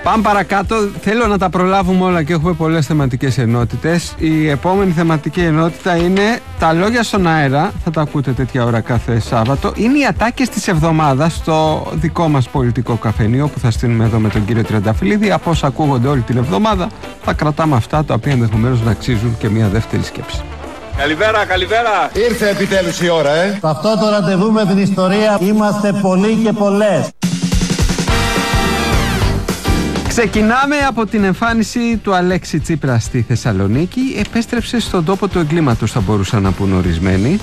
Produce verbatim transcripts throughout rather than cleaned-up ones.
Πάμε παρακάτω. Θέλω να τα προλάβουμε όλα και έχουμε πολλές θεματικές ενότητες. Η επόμενη θεματική ενότητα είναι τα λόγια στον αέρα. Θα τα ακούτε τέτοια ώρα κάθε Σάββατο. Είναι οι ατάκες της εβδομάδας στο δικό μας πολιτικό καφενείο που θα στείλουμε εδώ με τον κύριο Τριανταφυλλίδη. Από όσα ακούγονται όλη την εβδομάδα, θα κρατάμε αυτά τα οποία ενδεχομένως να αξίζουν και μια δεύτερη σκέψη. Καλημέρα, καλημέρα! Ήρθε επιτέλους η ώρα, ε! Σε αυτό το ραντεβού με την ιστορία είμαστε πολλοί και πολλές. Ξεκινάμε από την εμφάνιση του Αλέξη Τσίπρα στη Θεσσαλονίκη. Επέστρεψε στον τόπο του εγκλήματος, θα μπορούσαν να πούν ορισμένοι.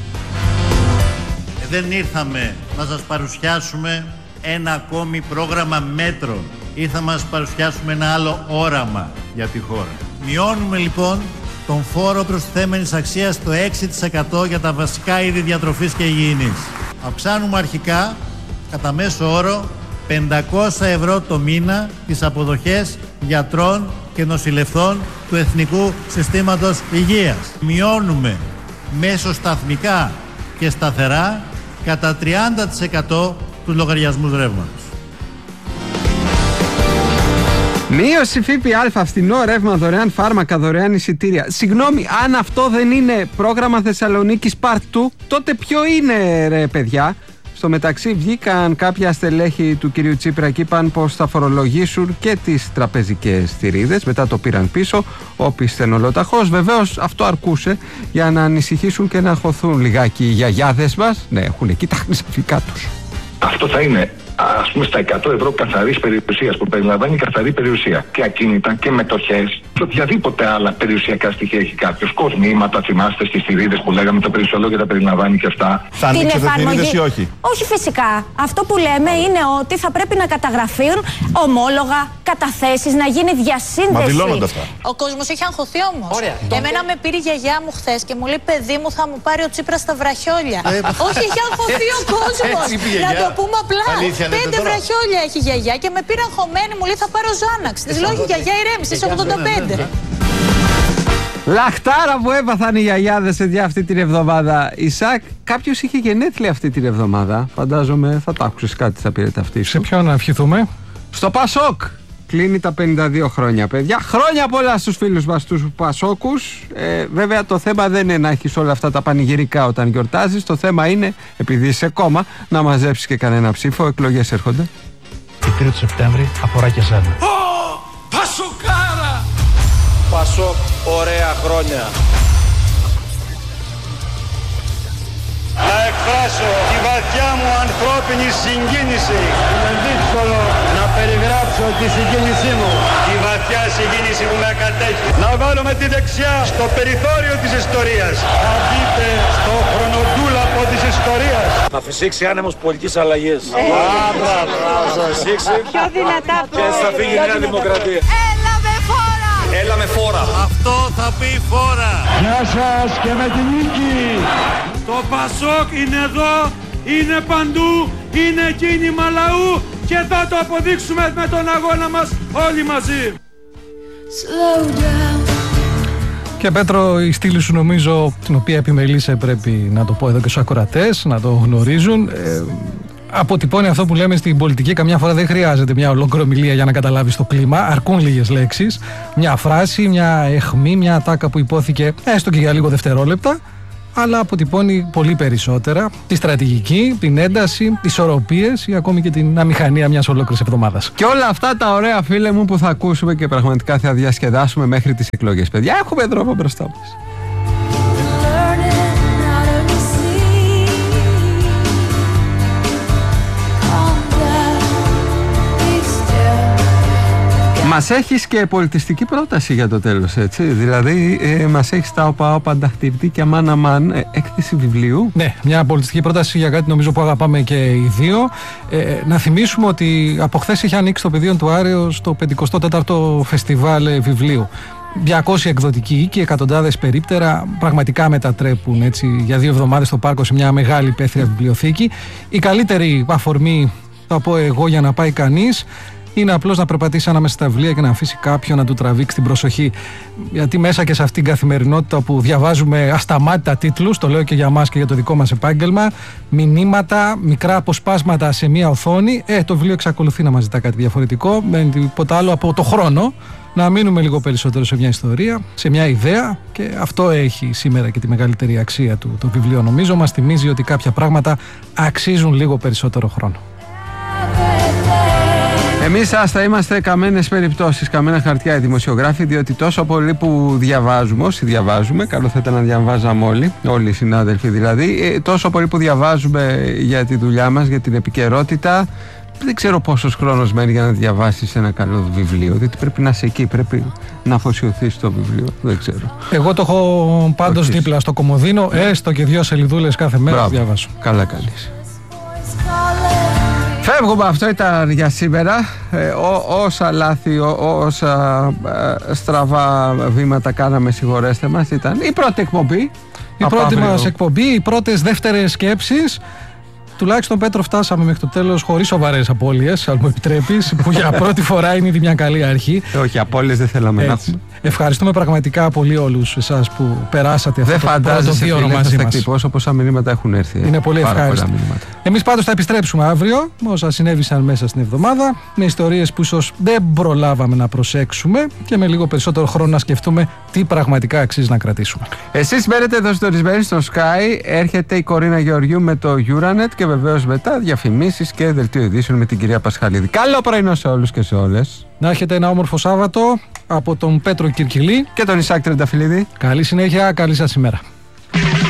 Δεν ήρθαμε να σας παρουσιάσουμε ένα ακόμη πρόγραμμα μέτρων. Ήρθαμε να σας παρουσιάσουμε ένα άλλο όραμα για τη χώρα. Μειώνουμε λοιπόν τον φόρο προστιθέμενης αξίας στο έξι τοις εκατό για τα βασικά είδη διατροφής και υγιεινής. Αυξάνουμε αρχικά κατά μέσο όρο πεντακόσια ευρώ το μήνα τις αποδοχές γιατρών και νοσηλευτών του Εθνικού Συστήματος Υγείας. Μειώνουμε μέσοσταθμικά και σταθερά κατά τριάντα τοις εκατό τους λογαριασμούς ρεύματος. Μείωση ΦΠΑ, φθηνό ρεύμα, δωρεάν φάρμακα, δωρεάν εισιτήρια. Συγγνώμη, αν αυτό δεν είναι πρόγραμμα Θεσσαλονίκης Part δύο, τότε ποιο είναι, ρε παιδιά? Στο μεταξύ βγήκαν κάποια στελέχη του κυρίου Τσίπρα και είπαν πως θα φορολογήσουν και τις τραπεζικές θηρίδες. Μετά το πήραν πίσω ο πισθενολόταχος. Βεβαίως αυτό αρκούσε για να ανησυχήσουν και να χωθούν λιγάκι οι γιαγιάδες μας. Ναι, έχουν εκεί τα χρυσαφικά τους. Αυτό θα είναι, ας πούμε, στα εκατό ευρώ καθαρής περιουσίας, που περιλαμβάνει καθαρή περιουσία και ακίνητα και μετοχές και οποιαδήποτε άλλα περιουσιακά στοιχεία έχει κάποιος. Κοσμήματα, θυμάστε στις θηρίδες που λέγαμε, το περιουσιολόγιο τα περιλαμβάνει και αυτά. Θα ανοίξετε θηρίδες ή όχι? Όχι, φυσικά. Αυτό που λέμε είναι ότι θα πρέπει να καταγραφούν ομόλογα, καταθέσεις, να γίνει διασύνδεση. Μα δηλώνονται αυτά. Ο κόσμος έχει αγχωθεί όμως. Και εμένα με πήρε η γιαγιά μου χθες και μου λέει: παιδί μου, θα μου πάρει ο Τσίπρας στα βραχιόλια. Όχι, έχει αγχωθεί ο κόσμος. Να το πούμε απλά. Πέντε βραχιόλια έχει η γιαγιά και με πήρε αγχωμένη, μου λέει: θα πάρω Ζάναξ. Της λέω: γιαγιά, ηρέμησε, είσαι ογδόντα πέντε. Λαχτάρα που έπαθαν οι γιαγιάδες σε αυτή την εβδομάδα. Ισακ, κάποιος είχε γενέθλια αυτή την εβδομάδα. Φαντάζομαι θα το άκουσες κάτι, θα πήρε ταυτή σου. Σε ποιο να ευχηθούμε? Στο Πασόκ. Κλείνει τα πενήντα δύο χρόνια, παιδιά. Χρόνια πολλά στους φίλους μας τους Πασόκους. Ε, βέβαια το θέμα δεν είναι να έχεις όλα αυτά τα πανηγυρικά όταν γιορτάζεις. Το θέμα είναι, επειδή είσαι κόμμα, να μαζέψεις και κανένα ψήφο. Εκλογές έρχονται. Η τρίτη Σεπτέμβρη αφορά και εσένα. Πασοκάρα! Πασόκ, ωραία χρόνια. Να εκφράσω τη βαθιά μου ανθρώπινη συγκίνηση. Είναι δύσκολο να περιγράψω τη συγκίνησή μου. Τη βαθιά συγκίνηση που με κατέχει. Να βάλουμε τη δεξιά στο περιθώριο της ιστορίας. Να μπείτε στο χρονοτούλαπο της ιστορίας. Θα φυσήξει άνεμος πολιτικής αλλαγής. Θα φυσήξει. Πιο δυνατά από Και θα φύγει η Νέα Δημοκρατία. Έλα με φόρα! Έλα με φόρα. Αυτό θα πει φόρα. Γεια σας και με τη νίκη. Το Πασόκ είναι εδώ, είναι παντού, είναι κίνημα λαού και θα το αποδείξουμε με τον αγώνα μας όλοι μαζί. Και Πέτρο, η στήλη σου νομίζω, την οποία επιμελείσαι, πρέπει να το πω εδώ και στους ακροατές, να το γνωρίζουν. Ε, αποτυπώνει αυτό που λέμε στην πολιτική. Καμιά φορά δεν χρειάζεται μια ολόκληρη ομιλία για να καταλάβεις το κλίμα. Αρκούν λίγες λέξεις, μια φράση, μια αιχμή, μια ατάκα που υπόθηκε έστω και για λίγο δευτερόλεπτα, αλλά αποτυπώνει πολύ περισσότερα τη στρατηγική, την ένταση, τις ισορροπίες ή ακόμη και την αμηχανία μιας ολόκληρης εβδομάδας. Και όλα αυτά τα ωραία, φίλε μου, που θα ακούσουμε και πραγματικά θα διασκεδάσουμε μέχρι τις εκλογές, παιδιά. Έχουμε δρόμο μπροστά μας. Μας έχεις και πολιτιστική πρόταση για το τέλος, έτσι. Δηλαδή, ε, μας έχεις τα όπα όπα ανταχτυπτή και αμάν αμάν ε, έκθεση βιβλίου. Ναι, μια πολιτιστική πρόταση για κάτι νομίζω που αγαπάμε και οι δύο. Ε, να θυμίσουμε ότι από χθες είχε ανοίξει το πεδίο του Άρεως το πενηκοστό τέταρτο φεστιβάλ βιβλίου. διακόσιοι εκδοτικοί οίκοι, εκατοντάδες περίπτερα, πραγματικά μετατρέπουν έτσι, για δύο εβδομάδες το πάρκο σε μια μεγάλη υπαίθρια βιβλιοθήκη. Η καλύτερη αφορμή, θα πω εγώ, για να πάει κανείς είναι απλώς να περπατήσει ανάμεσα στα βιβλία και να αφήσει κάποιον να του τραβήξει την προσοχή. Γιατί μέσα και σε αυτήν την καθημερινότητα που διαβάζουμε ασταμάτητα τίτλους, το λέω και για μας και για το δικό μας επάγγελμα, μηνύματα, μικρά αποσπάσματα σε μία οθόνη, ε, το βιβλίο εξακολουθεί να μας ζητά κάτι διαφορετικό, με τίποτα άλλο από το χρόνο. Να μείνουμε λίγο περισσότερο σε μια ιστορία, σε μια ιδέα, και αυτό έχει σήμερα και τη μεγαλύτερη αξία του το βιβλίο, νομίζω. Μας θυμίζει ότι κάποια πράγματα αξίζουν λίγο περισσότερο χρόνο. Εμείς άστα είμαστε καμένες περιπτώσεις, καμένα χαρτιά οι δημοσιογράφοι, διότι τόσο πολύ που διαβάζουμε, όσοι διαβάζουμε, καλό θα ήταν να διαβάζαμε όλοι, όλοι οι συνάδελφοι δηλαδή, τόσο πολύ που διαβάζουμε για τη δουλειά μας, για την επικαιρότητα, δεν ξέρω πόσος χρόνος μένει για να διαβάσεις ένα καλό βιβλίο. Διότι πρέπει να είσαι εκεί, πρέπει να αφοσιωθείς στο βιβλίο. Δεν ξέρω. Εγώ το έχω πάντως δίπλα στο κομοδίνο, έστω και δύο σελιδούλες κάθε μέρα. Μπράβο. Διαβάσω. Καλά κάνεις. Φεύγουμε, αυτό ήταν για σήμερα. Ε, ό, όσα λάθη, ό, όσα ε, στραβά βήματα κάναμε, συγχωρέστε μας. Ήταν η πρώτη εκπομπή. Η πρώτη μας εκπομπή, οι πρώτες δεύτερες σκέψεις. Τουλάχιστον, Πέτρο, φτάσαμε μέχρι το τέλος χωρίς σοβαρές απώλειες, αν μου επιτρέπεις, που για πρώτη φορά είναι ήδη μια καλή αρχή. Όχι, απώλειες δεν θέλαμε να έχουμε. Ευχαριστούμε πραγματικά πολύ όλους εσάς που περάσατε αυτό δεν το πρώτο δύο ώρο μαζί μας. Εκτυπώσω πόσα μηνύματα έχουν έρθει. Είναι πολύ ευχάριστο. Εμείς πάντως θα επιστρέψουμε αύριο, όσα συνέβησαν μέσα στην εβδομάδα, με ιστορίες που ίσως δεν προλάβαμε να προσέξουμε και με λίγο περισσότερο χρόνο να σκεφτούμε τι πραγματικά αξίζει να κρατήσουμε. Εσείς μένετε εδώ συντονισμένοι στο Sky, έρχεται η Κορίνα Γεωργιού με το Euranet και βεβαίως μετά διαφημίσεις και δελτίο ειδήσεων με την κυρία Πασχαλίδη. Καλό πρωινό σε όλους και σε όλες. Να έχετε ένα όμορφο Σάββατο από τον Πέτρο Κυρκυλή και τον Ισάκ Τρενταφυλλίδη. Καλή συνέχεια, καλή σας ημέρα.